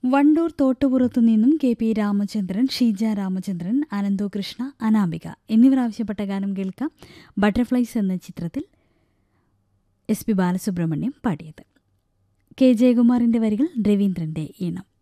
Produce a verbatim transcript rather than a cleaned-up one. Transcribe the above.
വണ്ടൂർ തോട്ടുപുറത്തു നിന്നും K P Ramachandran, Sheeja Ramachandran, Ananthu Krishna, Anamika എന്നിവർ ആവശ്യപ്പെട്ട ഗാനം കേൾക്കാം. ബട്ടർഫ്ലൈസ് എന്ന ചിത്രത്തിൽ എസ് പി ബാലസുബ്രഹ്മണ്യം പാടിയത്. കെ ജയകുമാറിന്റെ വരികൾ, രവീന്ദ്രന്റെ ഈണം.